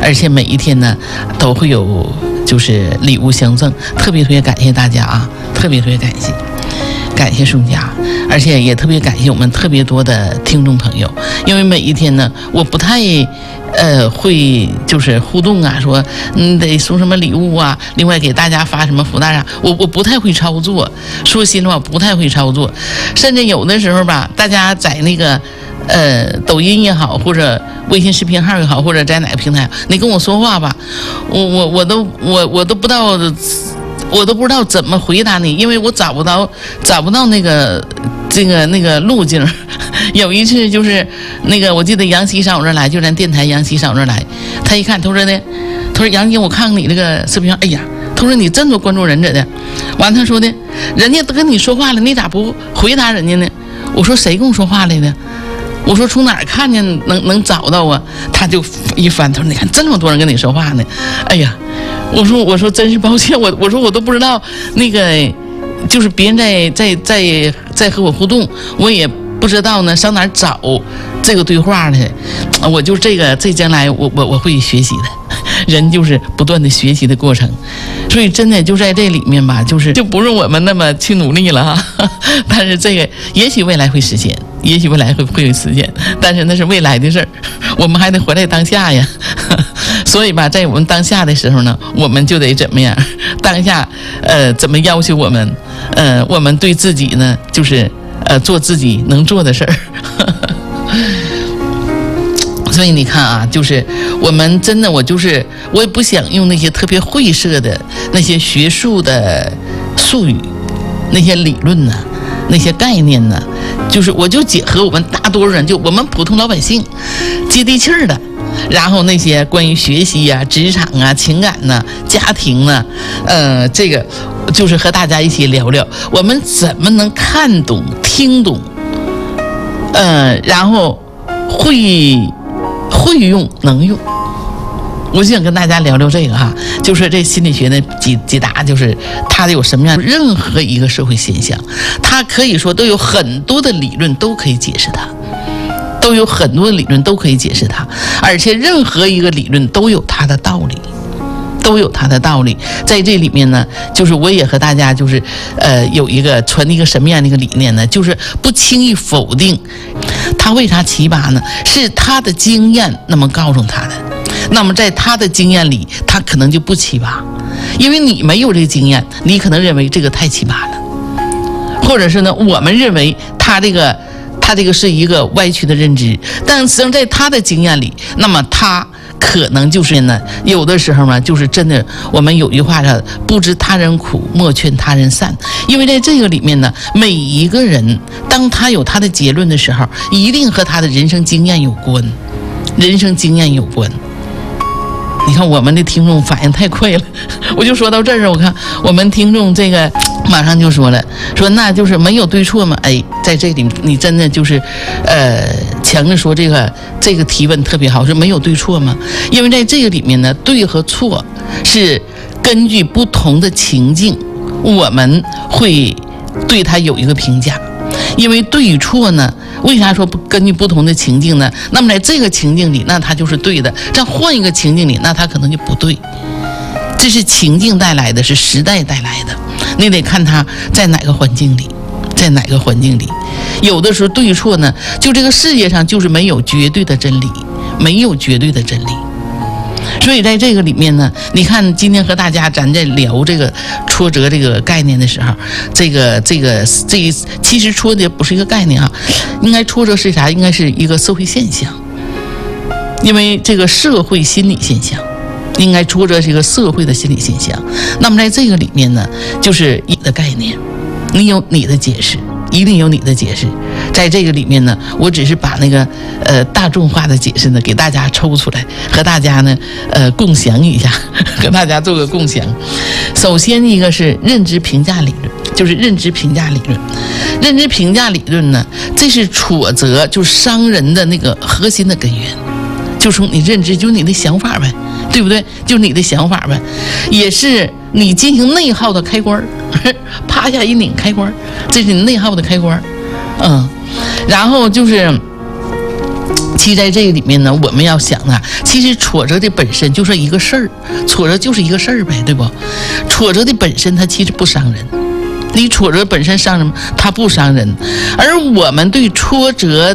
而且每一天呢都会有就是礼物相赠，特别感谢大家啊，特别感谢宋家，而且也特别感谢我们特别多的听众朋友，因为每一天呢，我不太会就是互动啊，说得送什么礼物啊，另外给大家发什么福袋啊，我不太会操作，说心里话不太会操作，甚至有的时候吧，大家在那个抖音也好，或者微信视频号也好，或者在哪个平台，你跟我说话吧，我都不知道。我都不知道怎么回答你，因为我找不到那个路径。有一次就是那个，我记得杨希上我这儿来，就咱电台杨希上我这儿来，他一看，他说杨姐，我看看你这个视频，哎呀，他说你这么多关注人者的，完他说的，人家都跟你说话了，你咋不回答人家呢？我说谁跟我说话来的？我说从哪儿看见能找到啊？他就一翻，他说你看这么多人跟你说话呢，哎呀。我说真是抱歉，我说我都不知道那个，就是别人在和我互动，我也不知道呢上哪儿找这个对话呢。我就这将来我会学习的，人就是不断的学习的过程，所以真的就在这里面吧，就不用我们那么去努力了哈。但是这个也许未来会实现，也许未来会实现，但是那是未来的事儿，我们还得活在当下呀。所以吧，在我们当下的时候呢，我们就得怎么样？当下怎么要求我们？我们对自己呢，就是做自己能做的事儿。所以你看啊，就是我们真的，我也不想用那些特别晦涩的那些学术的术语，那些理论呢，那些概念呢，我就结合我们大多数人，就我们普通老百姓，接地气儿的。然后那些关于学习啊、职场啊、情感呐、家庭呢，这个就是和大家一起聊聊，我们怎么能看懂、听懂，然后会用、能用。我就想跟大家聊聊这个哈，就是这心理学的几大，就是它有什么样，任何一个社会现象，它可以说都有很多的理论都可以解释它。都有很多的理论都可以解释它，而且任何一个理论都有它的道理，在这里面呢，就是我也和大家有一个传递一个什么样的一个理念呢？就是不轻易否定他为啥奇葩呢？是他的经验那么告诉他的。那么在他的经验里，他可能就不奇葩，因为你没有这个经验，你可能认为这个太奇葩了，或者是呢，我们认为他这个是一个歪曲的认知，但实际上在他的经验里，那么他可能就是呢，有的时候嘛，就是真的，我们有句话叫“不知他人苦，莫劝他人善”。因为在这个里面呢，每一个人当他有他的结论的时候，一定和他的人生经验有关，你看我们的听众反应太快了，我就说到这儿，我看我们听众这个马上就说了，说那就是没有对错吗？哎，在这里你真的就是强着说这个提问特别好，是没有对错吗？因为在这个里面呢，对和错是根据不同的情境，我们会对它有一个评价。因为对与错呢，为啥说根据不同的情境呢？那么在这个情境里，那它就是对的；再换一个情境里，那它可能就不对。这是情境带来的，是时代带来的，你得看它在哪个环境里，有的时候对错呢，就这个世界上就是没有绝对的真理，所以在这个里面呢，你看今天和大家咱在聊这个挫折这个概念的时候，这其实挫折不是一个概念啊，应该挫折是啥？应该是一个社会现象，因为这个社会心理现象，应该挫折是一个社会的心理现象。那么在这个里面呢，就是你的概念，你有你的解释，一定有你的解释。在这个里面呢，我只是把那个大众化的解释呢给大家抽出来，和大家呢共享一下，和大家做个共享。首先一个是认知评价理论，就是认知评价理论。认知评价理论呢，这是挫折就是伤人的那个核心的根源，就从你认知，就是你的想法呗，对不对？就是你的想法呗，也是你进行内耗的开关，趴下一拧开关，这是你内耗的开关。然后就是其实在这个里面呢，我们要想啊，其实挫折的本身就是一个事儿，挫折就是一个事儿呗，对不？挫折的本身它其实不伤人，你挫折本身伤人，它不伤人，而我们对挫折